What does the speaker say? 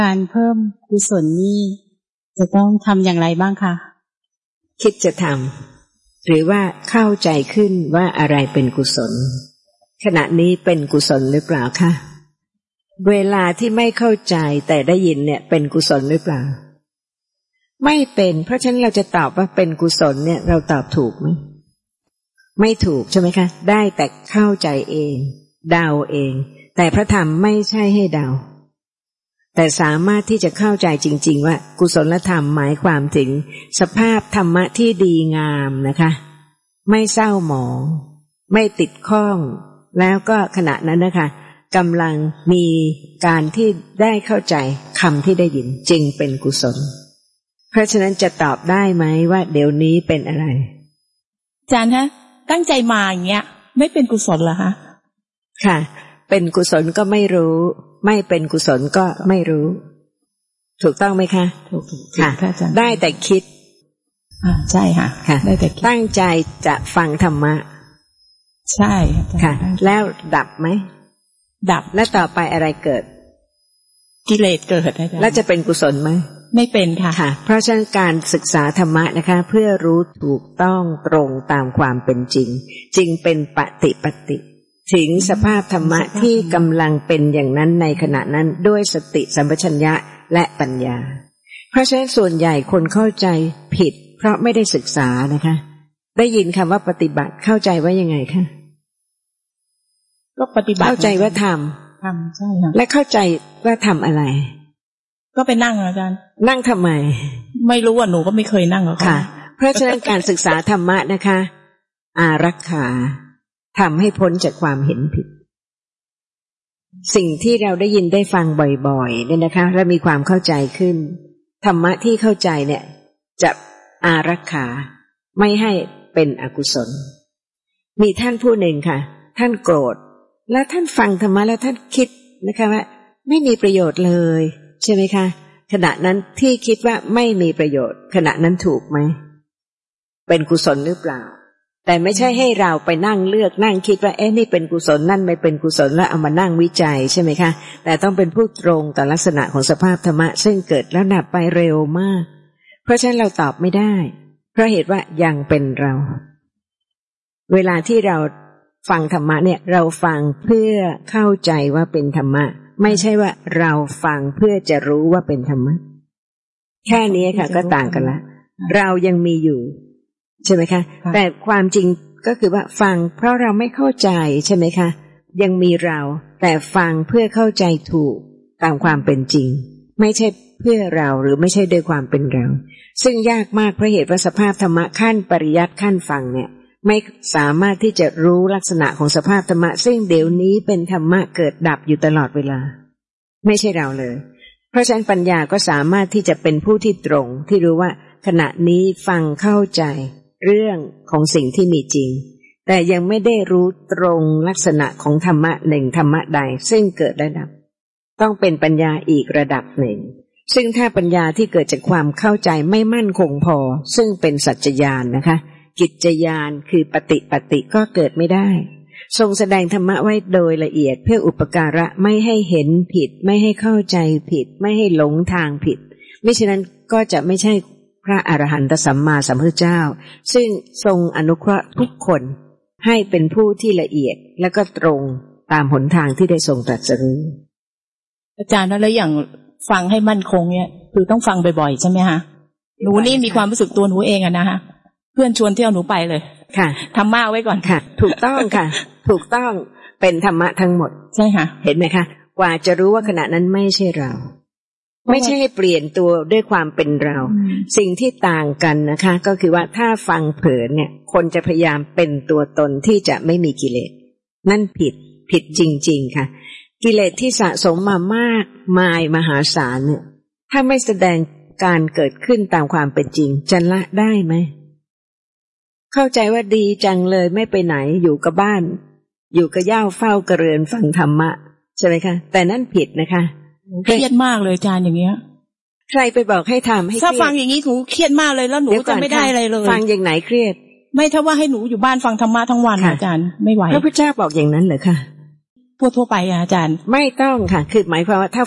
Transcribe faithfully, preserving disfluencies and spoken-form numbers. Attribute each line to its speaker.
Speaker 1: การเพิ่มกุศลนี่จะต้องทำอย่างไรบ้างคะ
Speaker 2: คิดจะทำหรือว่าเข้าใจขึ้นว่าอะไรเป็นกุศลขณะนี้เป็นกุศลหรือเปล่าคะเวลาที่ไม่เข้าใจแต่ได้ยินเนี่ยเป็นกุศลหรือเปล่าไม่เป็นเพราะฉะนั้นเราจะตอบว่าเป็นกุศลเนี่ยเราตอบถูกไหมไม่ถูกใช่ไหมคะได้แต่เข้าใจเองเดาเองแต่พระธรรมไม่ใช่ให้เดาแต่สามารถที่จะเข้าใจจริงๆว่ากุศลธรรมหมายความถึงสภาพธรรมะที่ดีงามนะคะไม่เศร้าหมองไม่ติดข้องแล้วก็ขณะนั้นนะคะกำลังมีการที่ได้เข้าใจคำที่ได้ยินจึงเป็นกุศลเพราะฉะนั้นจะตอบได้ไหมว่าเดี๋ยวนี้เป็นอะไร
Speaker 3: อาจารย์คะตั้งใจมาอย่างเงี้ยไม่เป็นกุศลเหรอคะ
Speaker 2: ค่ะเป็นกุศลก็ไม่รู้ไม่เป็นกุศลก็ไม่รู้ถูกต้องไหมคะ
Speaker 3: ถูก
Speaker 2: ค่ะได้แต่คิด
Speaker 3: อ่าใช่ค่ะ
Speaker 2: ค่ะได้แต่ตั้งใจจะฟังธรรมะ
Speaker 3: ใช่
Speaker 2: ค่ะแล้วดับไหม
Speaker 3: ดับ
Speaker 2: แล้วต่อไปอะไรเกิด
Speaker 3: กิเลสเกิดอาจารย์
Speaker 2: แล้วจะเป็นกุศลไหม
Speaker 3: ไม่เป็นค่ะ
Speaker 2: ค่ะเพราะฉะนั้นการศึกษาธรรมะนะคะเพื่อรู้ถูกต้องตรงตามความเป็นจริงจึงเป็นปฏิปฏิถึงสภาพธรรมะที่กำลังเป็นอย่างนั้นในขณะนั้นด้วยสติสัมปชัญญะและปัญญาเพราะฉะนั้นส่วนใหญ่คนเข้าใจผิดเพราะไม่ได้ศึกษานะคะได้ยินคำว่าปฏิบัติเข้าใจว่ายังไงคะ
Speaker 3: ก็ปฏิบัติ
Speaker 2: เข้าใจว่าท
Speaker 3: ำทำใช่ค่ะ
Speaker 2: และเข้าใจว่าทำอะไร
Speaker 3: ก็ไปนั่งอาจารย์
Speaker 2: นั่งทำไม
Speaker 3: ไม่รู้ว่าหนูก็ไม่เคยนั่งหรอก
Speaker 2: ค่ะเพราะฉะนั้นการศึกษาธรรมะนะคะอารักขาทำให้พ้นจากความเห็นผิดสิ่งที่เราได้ยินได้ฟังบ่อยๆเนี่ยนะคะและมีความเข้าใจขึ้นธรรมะที่เข้าใจเนี่ยจะอารักขาไม่ให้เป็นอกุศลมีท่านผู้หนึ่งค่ะท่านโกรธแล้วท่านฟังธรรมะแล้วท่านคิดนะคะว่าไม่มีประโยชน์เลยใช่ไหมคะขณะนั้นที่คิดว่าไม่มีประโยชน์ขณะนั้นถูกไหมเป็นกุศลหรือเปล่าแต่ไม่ใช่ให้เราไปนั่งเลือกนั่งคิดว่าเอ๊ะนี่เป็นกุศลนั่นไม่เป็นกุศลแล้วเอามานั่งวิจัยใช่ไหมคะแต่ต้องเป็นผู้ตรงต่อลักษณะของสภาพธรรมะซึ่งเกิดแล้วดับไปเร็วมากเพราะฉะนั้นเราตอบไม่ได้เพราะเหตุว่ายังเป็นเราเวลาที่เราฟังธรรมะเนี่ยเราฟังเพื่อเข้าใจว่าเป็นธรรมะไม่ใช่ว่าเราฟังเพื่อจะรู้ว่าเป็นธรรมะแค่นี้ค่ะก็ต่างกันละเรายังมีอยู่ใช่ไหมคะแต่ความจริงก็คือว่าฟังเพราะเราไม่เข้าใจใช่ไหมคะยังมีเราแต่ฟังเพื่อเข้าใจถูกตามความเป็นจริงไม่ใช่เพื่อเราหรือไม่ใช่ด้วยความเป็นเราซึ่งยากมากเพราะเหตุว่าสภาพธรรมะขั้นปริยัติขั้นฟังเนี่ยไม่สามารถที่จะรู้ลักษณะของสภาพธรรมะซึ่งเดี๋ยวนี้เป็นธรรมะเกิดดับอยู่ตลอดเวลาไม่ใช่เราเลยเพราะฉะนั้นปัญญาก็สามารถที่จะเป็นผู้ที่ตรงที่รู้ว่าขณะนี้ฟังเข้าใจเรื่องของสิ่งที่มีจริงแต่ยังไม่ได้รู้ตรงลักษณะของธรรมะหนึ่งธรรมะใดซึ่งเกิดและดับต้องเป็นปัญญาอีกระดับหนึ่งซึ่งถ้าปัญญาที่เกิดจากความเข้าใจไม่มั่นคงพอซึ่งเป็นสัจจญาณนะคะกิจญาณคือปฏิปฏิก็เกิดไม่ได้ทรงแสดงธรรมะไว้โดยละเอียดเพื่ออุปการะไม่ให้เห็นผิดไม่ให้เข้าใจผิดไม่ให้หลงทางผิดมิฉะนั้นก็จะไม่ใช่พระอรหันตสัมมาสัมพุทธเจ้าซึ่งทรงอนุเคราะห์ทุกคนให้เป็นผู้ที่ละเอียดและก็ตรงตามหนทางที่ได้ทรงตรัสรู้
Speaker 3: อาจารย์แล้วอย่างฟังให้มั่นคงเนี่ยคือต้องฟังบ่อยๆใช่ไหมคะหนูนี่มีความรู้สึกตัวหนูเองอะนะคะเพื่อนชวนเที่ยวหนูไปเลยค่ะทำมาไว้ก่อน
Speaker 2: ค่ะถูกต้องค่ะถูกต้องเป็นธรรมะทั้งหมด
Speaker 3: ใช่ค่ะ
Speaker 2: เห็นไหมคะกว่าจะรู้ว่าขณะนั้นไม่ใช่เราไม่ใช่ให้เปลี่ยนตัวด้วยความเป็นเราสิ่งที่ต่างกันนะคะก็คือว่าถ้าฟังเผลอเนี่ยคนจะพยายามเป็นตัวตนที่จะไม่มีกิเลสนั่นผิดผิดจริงๆค่ะกิเลสที่สะสมมามากมายมหาศาลเนี่ยถ้าไม่แสดงการเกิดขึ้นตามความเป็นจริงจะละได้ไหมเข้าใจว่าดีจังเลยไม่ไปไหนอยู่กับบ้านอยู่กับย่าเฝ้ากระเรือนฟังธรรมะใช่ไหมคะแต่นั่นผิดนะคะ
Speaker 3: เครียดมากเลยอาจารย์อย่างเงี้ย
Speaker 2: ใครไปบอกให้ทำให้
Speaker 3: ถ้าฟังอย่างนี้หนูเครียดมากเลยแล้วหนูจะไม่ได้อะไรเลย
Speaker 2: ฟังอย่างไหนเครียด
Speaker 3: ไม่ถ้าว่าให้หนูอยู่บ้านฟังธรรมะทั้งวันอาจารย์ไม่ไหว
Speaker 2: พระพุทธเจ้าบอกอย่างนั้นเหรอคะ
Speaker 3: ทั่วทั่วไปอาจารย์
Speaker 2: ไม่ต้องค่ะคือหมายความว่าถ้า